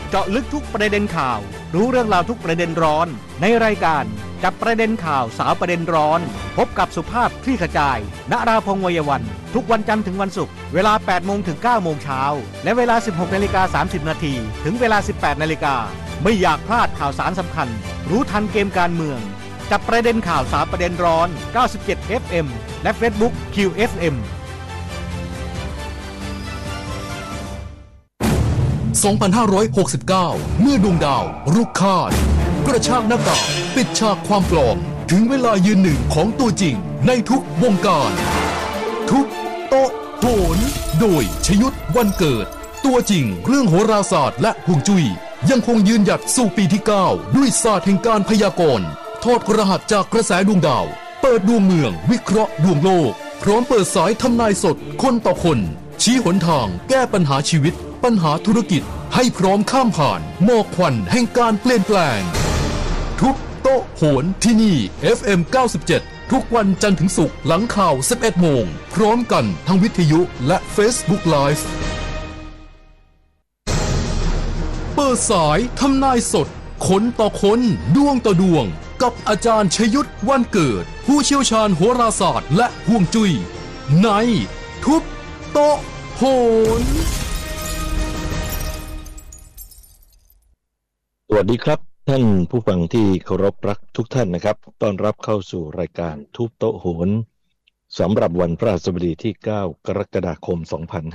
เจาะลึกทุกประเด็นข่าวรู้เรื่องราวทุกประเด็นร้อนในรายการจับประเด็นข่าวสาวประเด็นร้อนพบกับสุภาพคลี่ขจายณราพงษ์วัยวันทุกวันจันทร์ถึงวันศุกร์เวลา 8 โมงถึง 9 โมงเช้าและเวลา 16:30 นาทีถึงเวลา 18 นาฬิกาไม่อยากพลาดข่าวสารสำคัญรู้ทันเกมการเมืองจับประเด็นข่าวสาวประเด็นร้อน 97 FM และ Facebook QFM 2569 เมื่อดวงดาวรุกคาดกระชากหน้ากากปิดฉากความปลอมถึงเวลายืนหนึ่งของตัวจริงในทุกวงการทุกโต๊ะโหนโดยชยุทธวันเกิดตัวจริงเรื่องโหราศาสตร์และฮวงจุ้ยยังคงยืนหยัดสู่ปีที่ 9 ด้วยศาสตร์แห่งการพยากรณ์ทอดรหัสจากกระแสดวงดาวเปิดดวงเมืองวิเคราะห์ดวงโลกพร้อมเปิดสายทำนายสดคนต่อคนชี้หนทางแก้ปัญหาชีวิตปัญหาธุรกิจให้พร้อมข้ามผ่านหมอกควันแห่งการเปลี่ยนแปลงทุกโต๊ะโหนที่นี่ FM 97 ทุกวันจันทร์ถึงศุกร์หลังข่าว 11 โมงพร้อมกันทางวิทยุและ Facebook Live เปิดสายทำนายสดคนต่อคนดวงต่อดวงกับอาจารย์ชยุทธวันเกิดผู้เชี่ยวชาญโหราศาสตร์และฮวงจุ้ยในทุกโต๊ะโหนสวัสดีครับท่านผู้ฟังที่เคารพรักทุกท่านนะครับต้อนรับเข้าสู่รายการทุบโต๊ะโหนสำหรับวันพฤหัสบดีที่ 9 กรกฎาคม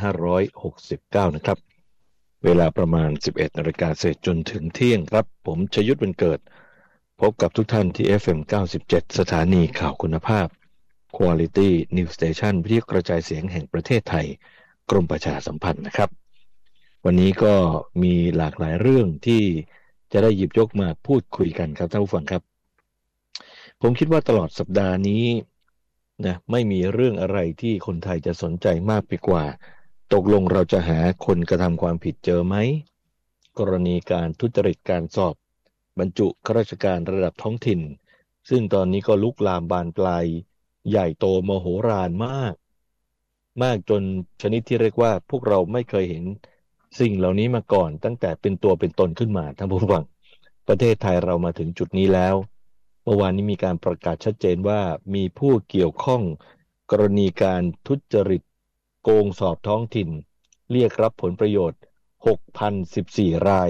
2569 นะครับเวลาประมาณ 11 นาฬิกาเศษจนถึงเที่ยงครับผมชยุทธวันเกิดพบกับทุกท่านที่ FM 97 สถานีข่าวคุณภาพ Quality News Station วิทยุกระจายเสียงแห่งประเทศไทยกรมประชาสัมพันธ์นะครับวันนี้ก็มีหลากหลายเรื่องที่จะได้หยิบยกมาพูดคุยกันครับท่านผู้ฟังครับผมคิดว่าตลอดสัปดาห์นี้นะไม่มีเรื่องอะไรที่คนไทยจะสนใจมากไปกว่าตกลงเราจะหาคนกระทำความผิดเจอไหมกรณีการทุจริตการสอบบรรจุข้าราชการระดับท้องถิ่นซึ่งตอนนี้ก็ลุกลามบานปลายใหญ่โตมโหฬารมากจนชนิดที่เรียกว่าพวกเราไม่เคยเห็นสิ่งเหล่านี้มาก่อนตั้งแต่เป็นตัวเป็นตนขึ้นมาท่านผู้ฟังประเทศไทยเรามาถึงจุดนี้แล้วเมื่อวานนี้มีการประกาศชัดเจนว่ามีผู้เกี่ยวข้องกรณีการทุจริตโกงสอบท้องถิ่นเรียกรับผลประโยชน์ 6,014 ราย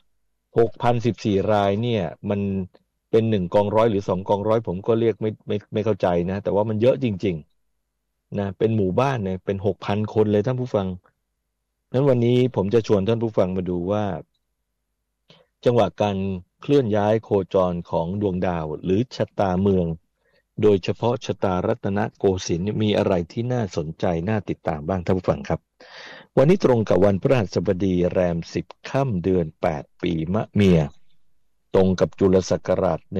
6,014 รายเนี่ยมันเป็น1กองร้อยหรือ2กองร้อยผมก็เรียกไม่เข้าใจนะแต่ว่ามันเยอะจริงๆนะเป็นหมู่บ้านเนี่ยเป็น 6,000 คนเลยท่านผู้ฟังนั้นวันนี้ผมจะชวนท่านผู้ฟังมาดูว่าจังหวะการเคลื่อนย้ายโคจรของดวงดาวหรือชะตาเมืองโดยเฉพาะชะตารัตนโกสินทร์มีอะไรที่น่าสนใจน่าติดตามบ้างท่านผู้ฟังครับวันนี้ตรงกับวันพฤหัสบดีแรม10ค่ำเดือน8ปีมะเมียตรงกับจุลศักราช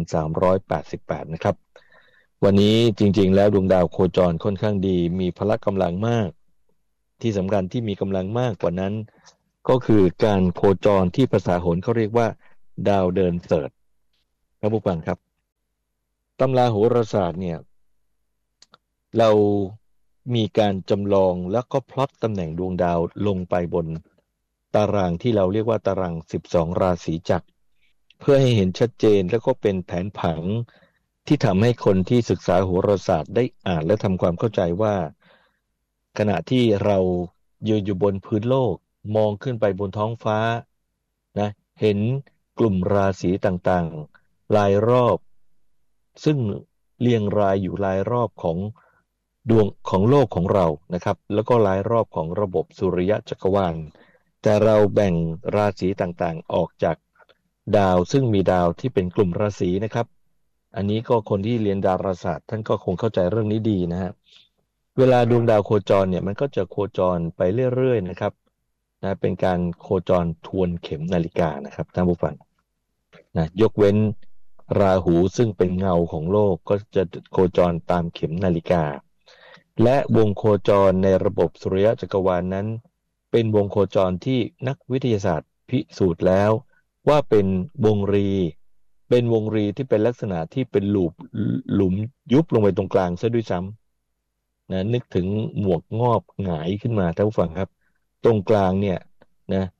1388นะครับวันนี้จริงๆแล้วดวงดาวโคจรค่อนข้างดีมีพละกำลังมากที่สำคัญที่มีกำลังมากกว่านั้นก็คือการโคจรที่ภาษาโหราเขาเรียกว่าดาวเดินเสิร์ชท่านผู้ฟังครับตำราโหราศาสตร์เนี่ยเรามีการจำลองแล้วก็พล็อตตำแหน่งดวงดาวลงไปบนตารางที่เราเรียกว่าตาราง12ราศีจักรเพื่อให้เห็นชัดเจนแล้วก็เป็นแผนผังที่ทำให้คนที่ศึกษาโหราศาสตร์ได้อ่านและทำความเข้าใจว่าขณะที่เรายืนอยู่บนพื้นโลกมองขึ้นไปบนท้องฟ้านะเห็นกลุ่มราศีต่างๆรายรอบซึ่งเรียงรายอยู่รายรอบของดวงของโลกของเรานะครับแล้วก็รายรอบของระบบสุริยะจักรวาลแต่เราแบ่งราศีต่างๆออกจากดาวซึ่งมีดาวที่เป็นกลุ่มราศีนะครับอันนี้ก็คนที่เรียนดาราศาสตร์ท่านก็คงเข้าใจเรื่องนี้ดีนะฮะเวลาดวงดาวโคจรเนี่ยมันก็จะโคจรไปเรื่อยๆนะครับนะเป็นการโคจรทวนเข็มนาฬิกานะครับท่านผู้ฟังนะยกเว้นราหูซึ่งเป็นเงาของโลกก็จะโคจรตามเข็มนาฬิกาและวงโคจรในระบบสุริยะจักรวาลนั้นเป็นวงโคจรที่นักวิทยาศาสตร์พิสูจน์แล้วว่าเป็นวงรีที่เป็นลักษณะที่เป็นหลุมยุบลงไปตรงกลางซะด้วยซ้ำนะนึกถึงหมวกงอบหงายขึ้นมาท่านผู้ฟังครับตรงกลางเนี่ยนะ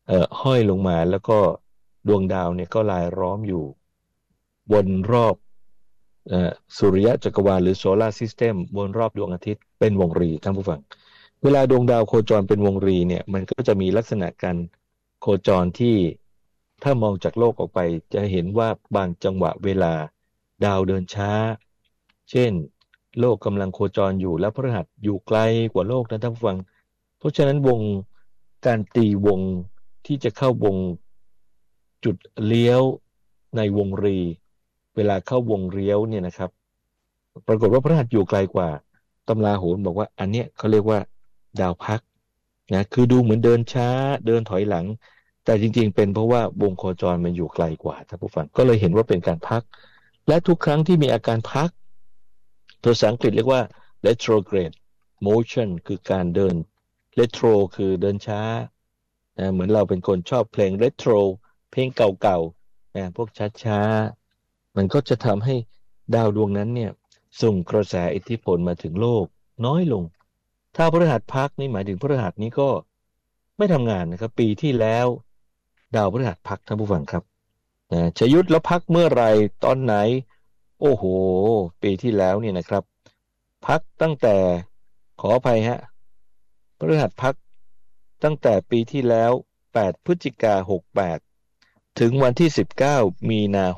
ห้อยลงมาแล้วก็ดวงดาวเนี่ยก็รายล้อมอยู่วนรอบสุริยะจักรวาลหรือโซลาร์ซิสเต็มวนรอบดวงอาทิตย์เป็นวงรีท่านผู้ฟังเวลาดวงดาวโคจรเป็นวงรีเนี่ยมันก็จะมีลักษณะการโคจรที่ถ้ามองจากโลกออกไปจะเห็นว่าบางจังหวะเวลาดาวเดินช้าเช่นโลกกำลังโคจรอยู่แล้วพฤหัสอยู่ไกลกว่าโลกนะท่านผู้ฟังเพราะฉะนั้นวงการตีวงที่จะเข้าวงจุดเลี้ยวในวงรีเวลาเข้าวงเลี้ยวเนี่ยนะครับปรากฏว่าพฤหัสอยู่ไกลกว่าตำราโหราบอกว่าอันเนี้ยเขาเรียกว่าดาวพักนะคือดูเหมือนเดินช้าเดินถอยหลังแต่จริงๆเป็นเพราะว่าวงโคจรมันอยู่ไกลกว่าท่านผู้ฟังก็เลยเห็นว่าเป็นการพักและทุกครั้งที่มีอาการพักตัวภาษาอังกฤษเรียกว่า retrograde motion คือการเดิน retro คือเดินช้านะเหมือนเราเป็นคนชอบเพลง retro เพลงเก่าๆนะพวกช้าๆมันก็จะทำให้ดาวดวงนั้นเนี่ยส่งกระแสอิทธิพลมาถึงโลกน้อยลงถ้าพฤหัสพักนี่หมายถึงพฤหัสนี้ก็ไม่ทำงานนะครับปีที่แล้วดาวพฤหัสพักท่านผู้ฟังครับชยุทธแล้วพักเมื่อไหร่ตอนไหนโอ้โหปีที่แล้วเนี่ยนะครับพักตั้งแต่ขออภัยฮะพฤหัสพักตั้งแต่ปีที่แล้ว8พฤศจิกายน68ถึงวันที่19มีนา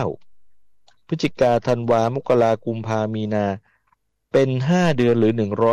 69พฤศจิกาธันวามกรากุมภามีนาเป็น5เดือนหรือ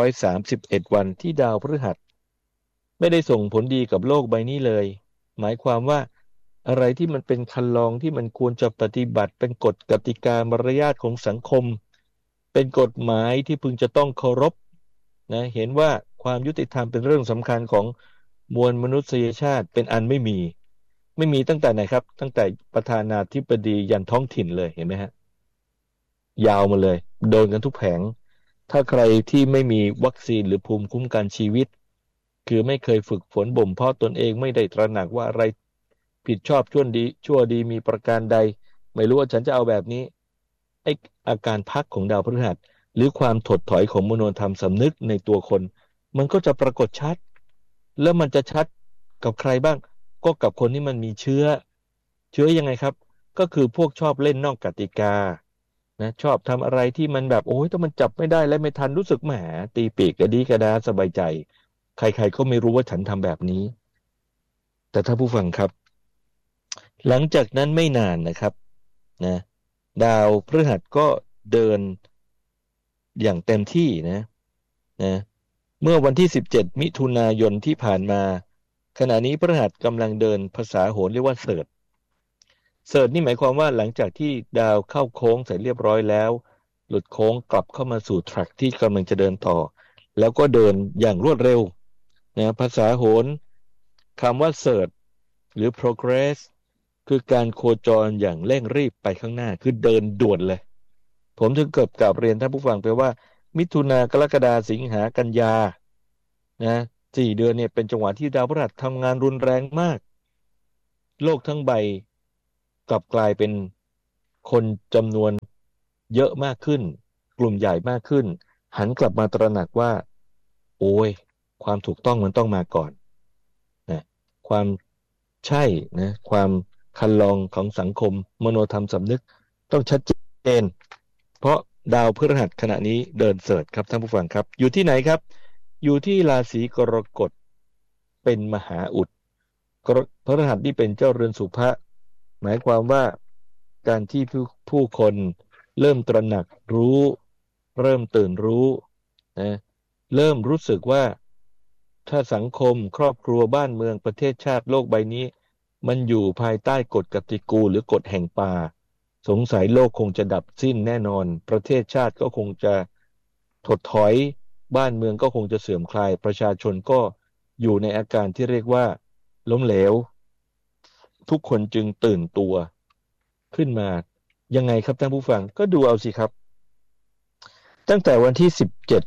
131วันที่ดาวพฤหัสไม่ได้ส่งผลดีกับโลกใบนี้เลยหมายความว่าอะไรที่มันเป็นคันลองที่มันควรจะปฏิบัติเป็นกฎกติกามารยาทของสังคมเป็นกฎหมายที่พึงจะต้องเคารพนะเห็นว่าความยุติธรรมเป็นเรื่องสำคัญของมวลมนุษยชาติเป็นอันไม่มีตั้งแต่ไหนครับตั้งแต่ประธานาธิบดียันท้องถิ่นเลยเห็นไหมฮะยาวมาเลยโดนกันทุกแผงถ้าใครที่ไม่มีวัคซีนหรือภูมิคุ้มกันชีวิตคือไม่เคยฝึกฝนบ่มเพาะตนเองไม่ได้ตระหนักว่าอะไรผิดชอบชั่วดีมีประการใดไม่รู้ว่าฉันจะเอาแบบนี้ไอ้อาการพักของดาวพฤหัสหรือความถดถอยของมโนธรรมสำนึกในตัวคนมันก็จะปรากฏชัดแล้วมันจะชัดกับใครบ้างก็กับคนที่มันมีเชื้อยังไงครับก็คือพวกชอบเล่นนอกกติกานะชอบทำอะไรที่มันแบบโอ้ยถ้ามันจับไม่ได้และไม่ทันรู้สึกแหมตีปีกกระดีกระดาสบายใจใครๆก็ไม่รู้ว่าฉันทำแบบนี้แต่ถ้าผู้ฟังครับหลังจากนั้นไม่นานนะครับนะดาวพฤหัสก็เดินอย่างเต็มที่นะเมื่อวันที่17มิถุนายนที่ผ่านมาขณะนี้พฤหัสกำลังเดินภาษาโหราเรียกว่าเสิร์ชนี่หมายความว่าหลังจากที่ดาวเข้าโค้งเสร็จเรียบร้อยแล้วหลุดโค้งกลับเข้ามาสู่แทร็กที่กำลังจะเดินต่อแล้วก็เดินอย่างรวดเร็วนะภาษาโหราคำว่าเสิร์ชหรือ progress คือการโคจรอย่างเร่งรีบไปข้างหน้าคือเดินด่วนเลยผมถึงเกราบเรียนท่านผู้ฟังไปว่ามิถุนากรกฎาสิงหากันยานะ4 เดือนเนี่ยเป็นจังหวะที่ดาวพฤหัสทำงานรุนแรงมากโลกทั้งใบกลับกลายเป็นคนจำนวนเยอะมากขึ้นกลุ่มใหญ่มากขึ้นหันกลับมาตระหนักว่าโอ้ยความถูกต้องมันต้องมาก่อนนะความใช่นะความคันลองของสังคมมโนธรรมสำนึกต้องชัดเจนเพราะดาวพฤหัสขณะนี้เดินเสิร์ชครับท่านผู้ฟังครับอยู่ที่ไหนครับอยู่ที่ราศีกรกฎเป็นมหาอุดพฤหัสนี่เป็นเจ้าเรือนสุภะหมายความว่าการที่ผู้คนเริ่มตระหนักรู้เริ่มตื่นรู้นะเริ่มรู้สึกว่าถ้าสังคมครอบครัวบ้านเมืองประเทศชาติโลกใบนี้มันอยู่ภายใต้กฎกติกูหรือกฎแห่งป่าสงสัยโลกคงจะดับสิ้นแน่นอนประเทศชาติก็คงจะถดถอยบ้านเมืองก็คงจะเสื่อมคลายประชาชนก็อยู่ในอาการที่เรียกว่าล้มเหลวทุกคนจึงตื่นตัวขึ้นมายังไงครับท่านผู้ฟังก็ดูเอาสิครับตั้งแต่วันที่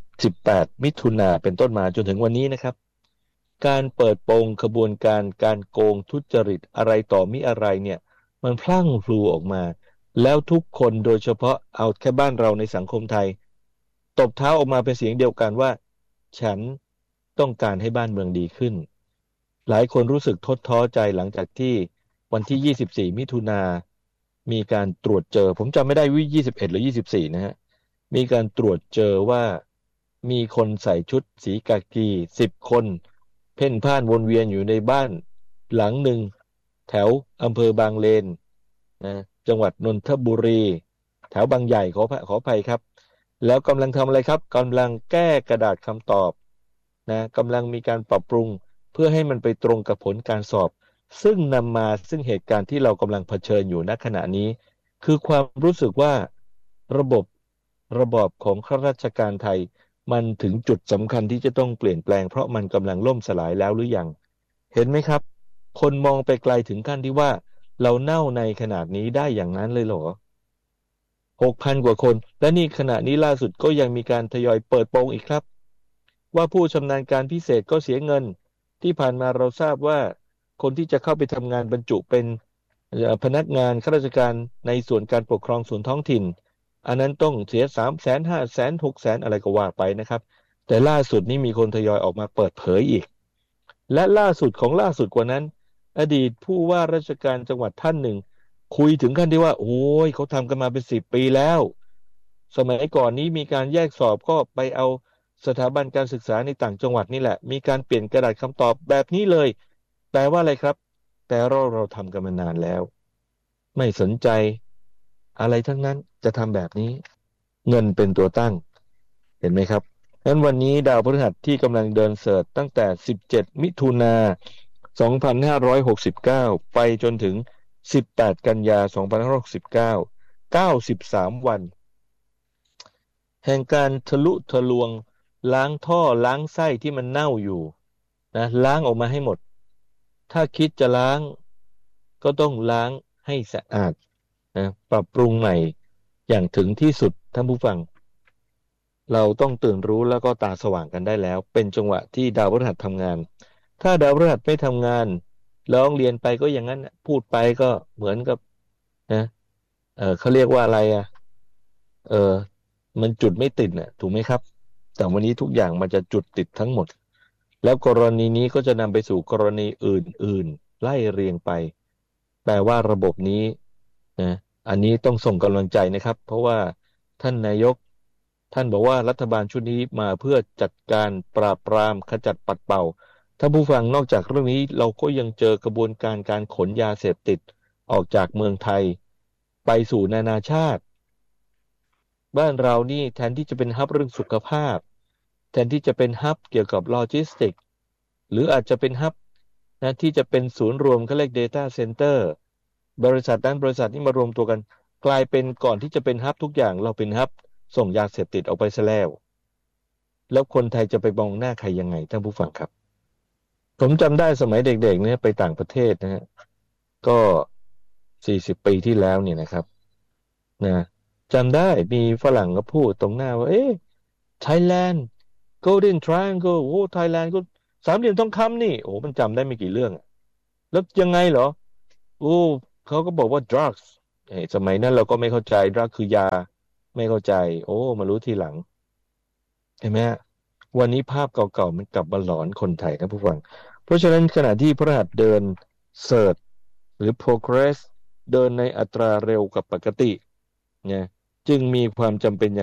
17-18มิถุนาเป็นต้นมาจนถึงวันนี้นะครับการเปิดโปงขบวนการโกงทุจริตอะไรต่อมิอะไรเนี่ยมันพลั่งพลูออกมาแล้วทุกคนโดยเฉพาะเอาแค่บ้านเราในสังคมไทยตบเท้าออกมาเป็นเสียงเดียวกันว่าฉันต้องการให้บ้านเมืองดีขึ้นหลายคนรู้สึกท้อท้อใจหลังจากที่วันที่24มิถุนามีการตรวจเจอผมจำไม่ได้ว่า21หรือ24นะฮะมีการตรวจเจอว่ามีคนใส่ชุดสีกากี10 คนเพ่นพ่านวนเวียนอยู่ในบ้านหลังหนึ่งแถวอำเภอบางเลนนะจังหวัดนนทบุรีแถวบางใหญ่ขออภัยครับแล้วกำลังทำอะไรครับกำลังแก้กระดาษคำตอบนะกำลังมีการปรับปรุงเพื่อให้มันไปตรงกับผลการสอบซึ่งนำมาซึ่งเหตุการณ์ที่เรากำลังเผชิญอยู่ณขณะนี้คือความรู้สึกว่าระบอบของข้าราชการไทยมันถึงจุดสำคัญที่จะต้องเปลี่ยนแปลงเพราะมันกำลังล่มสลายแล้วหรือยังเห็นไหมครับคนมองไปไกลถึงขั้นที่ว่าเราเน่าในขนาดนี้ได้อย่างนั้นเลยเหรอ6,000 กว่าคนและนี่ขณะนี้ล่าสุดก็ยังมีการทยอยเปิดโปงอีกครับว่าผู้ชำนาญการพิเศษก็เสียเงินที่ผ่านมาเราทราบว่าคนที่จะเข้าไปทำงานบรรจุเป็นพนักงานข้าราชการในส่วนการปกครองส่วนท้องถิ่นอันนั้นต้องเสีย300,000 500,000 600,000อะไรก็ว่าไปนะครับแต่ล่าสุดนี้มีคนทยอยออกมาเปิดเผยอีกและล่าสุดกว่านั้นอดีตผู้ว่าราชการจังหวัดท่านหนึ่งคุยถึงขั้นที่ว่าโอ้ยเขาทำกันมาเป็น10 ปีแล้วสมัยก่อนนี้มีการแยกสอบก็ไปเอาสถาบันการศึกษาในต่างจังหวัดนี่แหละมีการเปลี่ยนกระดาษคำตอบแบบนี้เลยแปลว่าอะไรครับแต่เราทำกันมานานแล้วไม่สนใจอะไรทั้งนั้นจะทำแบบนี้เงินเป็นตัวตั้งเห็นไหมครับงั้นวันนี้ดาวพฤหัสที่กำลังเดินเสิร์ชตั้งแต่17มิถุนา2569ไปจนถึง18กันยา2569 93 วันแห่งการทะลุทะลวงล้างท่อล้างไส้ที่มันเน่าอยู่นะล้างออกมาให้หมดถ้าคิดจะล้างก็ต้องล้างให้สะอาดนะปรับปรุงใหม่อย่างถึงที่สุดท่านผู้ฟังเราต้องตื่นรู้แล้วก็ตาสว่างกันได้แล้วเป็นจังหวะที่ดาวพฤหัสทำงานถ้าดาวพฤหัสไม่ทำงานร้องเรียนไปก็อย่างนั้นพูดไปก็เหมือนกับนะเขาเรียกว่าอะไรมันจุดไม่ติดน่ะถูกไหมครับแต่วันนี้ทุกอย่างมันจะจุดติดทั้งหมดแล้วกรณีนี้ก็จะนำไปสู่กรณีอื่นๆไล่เรียงไปแปลว่าระบบนี้นะอันนี้ต้องส่งกำลังใจนะครับเพราะว่าท่านนายกท่านบอกว่ารัฐบาลชุดนี้มาเพื่อจัดการปราบปรามขจัดปัดเป่าถ้าผู้ฟังนอกจากเรื่องนี้เราก็ยังเจอกระบวนการการขนยาเสพติดออกจากเมืองไทยไปสู่นานาชาติบ้านเรานี่แทนที่จะเป็นฮับเรื่องสุขภาพแทนที่จะเป็นฮับเกี่ยวกับโลจิสติกหรืออาจจะเป็นฮับนะที่จะเป็นศูนย์รวมเขาเรียก Data Center บริษัทนั้นบริษัทนี้มารวมตัวกันกลายเป็นก่อนที่จะเป็นฮับทุกอย่างเราเป็นฮับส่งยาเสพติดออกไปซะแล้วคนไทยจะไปมองหน้าใครยังไงท่านผู้ฟังครับผมจำได้สมัยเด็กๆเนี่ยไปต่างประเทศนะฮะก็40 ปีที่แล้วเนี่ยนะครับนะจำได้มีฝรั่งก็พูดตรงหน้าว่าThailand Golden Triangle โอ้ Thailand ก็สามเหลี่ยมทองคำนี่โอ้มันจำได้ไม่กี่เรื่องแล้วยังไงเหรอโอ้เขาก็บอกว่า drugs สมัยนั้นเราก็ไม่เข้าใจ drug คือยาไม่เข้าใจโอ้มารู้ทีหลังเห็นไหมวันนี้ภาพเก่าๆมันกลับมาหลอนคนไทยนะผู้ฟังเพราะฉะนั้นขณะที่พฤหัสเดินเสิร์ชหรือ progress เดินในอัตราเร็วกับปกติเนี่ยจึงมีความจำเป็น